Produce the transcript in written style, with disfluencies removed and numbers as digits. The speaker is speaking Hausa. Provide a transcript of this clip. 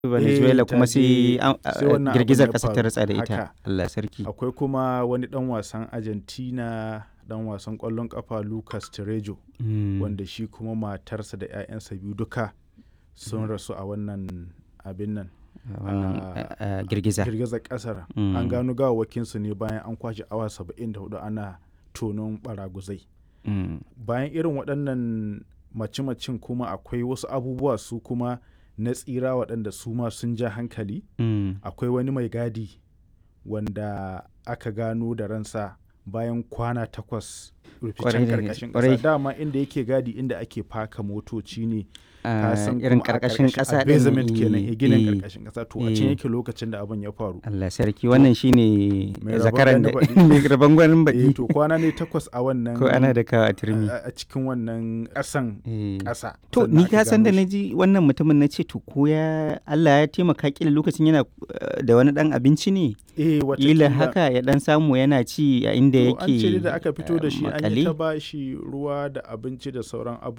Venezuela ta kuma je sai wannan abun girgizar ya ƙasa ta faru. ratsa da ita. Haka. Allah sarki. Akwai kuma wani ɗan wasan Argentina, ɗan wasan ƙwallon ƙafa Lucas Terejo, wanda shi kuma matarsa da 'ya'yansa biyu duka sun rasu a wannan abin nan. Girgizar ƙasar. An gano gawawwakinsu ne bayan an kwashe awa 74 ana tonon baraguzai. Bayan irin waɗannan mace-macen kuma akwai wasu abubuwa su kuma na tsira waɗanda su ma sun ja hankali. Akwai wani mai gadi wanda aka gano da ransa bayan kwana 8 ruficen ƙarƙashin ƙasa. Dama inda yake gadi inda ake faka motoci ne. Irin ƙarƙashin ƙasa basement kenan, ginin ƙarƙashin ƙasa, to a can yake lokacin da abin ya faru. Allah sarki, wannan shine zakaran da mai rabon gwanin baɗi. To kwana ne 8 a wannan, ko ana da kawo a turmi a cikin wannan ƙasan ƙasa. To ni ka san da naji wannan mutumin na ce to ko Allah ya taimaka kila lokacin yana da wani ɗan abinci ne. Kila haka ya ɗan samu yana ci a inda yake. An ce da aka fito da shi an yi ta ba shi ruwa da abinci da sauran abubuwa.